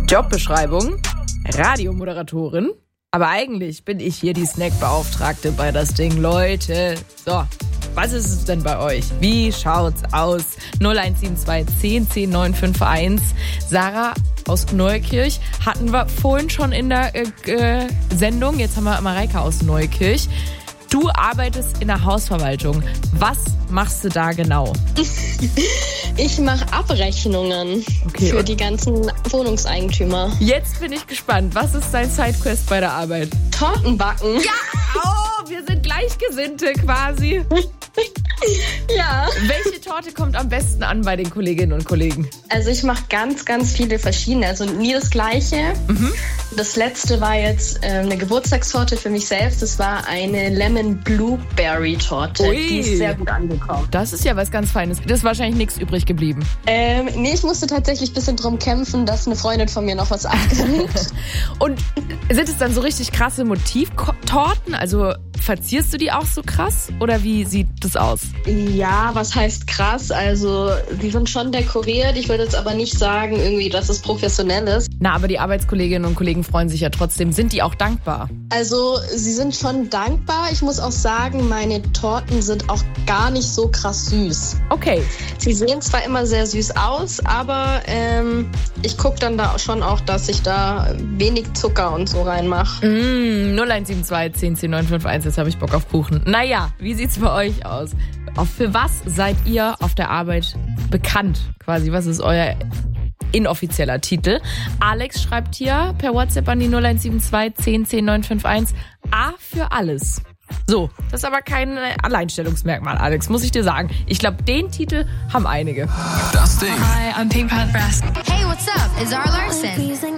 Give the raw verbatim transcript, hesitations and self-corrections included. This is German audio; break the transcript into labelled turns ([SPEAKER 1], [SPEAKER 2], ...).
[SPEAKER 1] Jobbeschreibung: Radiomoderatorin. Aber eigentlich bin ich hier die Snackbeauftragte bei das Ding. Leute, so, was ist es denn bei euch? Wie schaut's aus? null eins sieben zwei zehn zehn neun fünf eins. Sarah aus Neukirch hatten wir vorhin schon in der äh, äh, Sendung. Jetzt haben wir Mareike aus Neukirch. Du arbeitest in der Hausverwaltung. Was machst du da genau?
[SPEAKER 2] Ich mache Abrechnungen
[SPEAKER 1] Okay,
[SPEAKER 2] für
[SPEAKER 1] und-
[SPEAKER 2] die ganzen Wohnungseigentümer.
[SPEAKER 1] Jetzt bin ich gespannt. Was ist dein Sidequest bei der Arbeit?
[SPEAKER 2] Torten backen.
[SPEAKER 1] Ja, oh, wir sind Gleichgesinnte quasi.
[SPEAKER 2] Ja.
[SPEAKER 1] Welche Torte kommt am besten an bei den Kolleginnen und Kollegen?
[SPEAKER 2] Also ich mache ganz, ganz viele verschiedene. Also nie das Gleiche.
[SPEAKER 1] Mhm.
[SPEAKER 2] Das letzte war jetzt äh, eine Geburtstagstorte für mich selbst. Das war eine Lemon Blueberry Torte.
[SPEAKER 1] Ui.
[SPEAKER 2] Die ist sehr gut angekommen.
[SPEAKER 1] Das ist ja was ganz Feines. Das ist wahrscheinlich nichts übrig geblieben.
[SPEAKER 2] Ähm, nee, ich musste tatsächlich ein bisschen drum kämpfen, dass eine Freundin von mir noch was abgewinkt.
[SPEAKER 1] Und sind es dann so richtig krasse Motivtorten? Also verzierst du die auch so krass? Oder wie sieht das aus?
[SPEAKER 2] Ja, was heißt krass? Also, die sind schon dekoriert. Ich würde jetzt aber nicht sagen, irgendwie, dass es professionell ist.
[SPEAKER 1] Na, aber die Arbeitskolleginnen und Kollegen freuen sich ja trotzdem. Sind die auch dankbar?
[SPEAKER 2] Also, sie sind schon dankbar. Ich muss auch sagen, meine Torten sind auch gar nicht so krass süß.
[SPEAKER 1] Okay.
[SPEAKER 2] Sie sehen zwar immer sehr süß aus, aber ähm, ich gucke dann da schon auch, dass ich da wenig Zucker und so reinmache.
[SPEAKER 1] Mm, null eins sieben zwei zehn zehn neun fünf eins, jetzt habe ich Bock auf Kuchen. Naja, wie sieht's bei euch aus? Auf für was seid ihr auf der Arbeit bekannt? Quasi, was ist euer inoffizieller Titel? Alex schreibt hier per WhatsApp an die null eins sieben zwei zehn zehn neun fünf eins. A für alles. So, das ist aber kein Alleinstellungsmerkmal, Alex, muss ich dir sagen. Ich glaube, den Titel haben einige.
[SPEAKER 3] Das Ding.
[SPEAKER 4] Hi, I'm Pink Panther.
[SPEAKER 5] Hey, what's up? It's Zara Larson.